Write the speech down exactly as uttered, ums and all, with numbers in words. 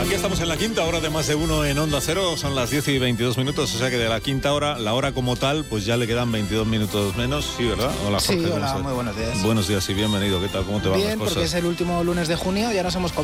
Aquí estamos en la quinta hora de Más de Uno en Onda Cero, son las diez y veintidós minutos, o sea que de la quinta hora, la hora como tal, pues ya le quedan veintidós minutos menos, ¿sí, verdad? Hola, Jorge. Sí, hola, muy buenos días. Buenos días y bienvenido, ¿qué tal? ¿Cómo te van las Bien, cosas? porque es el último lunes de junio, ya nos hemos comido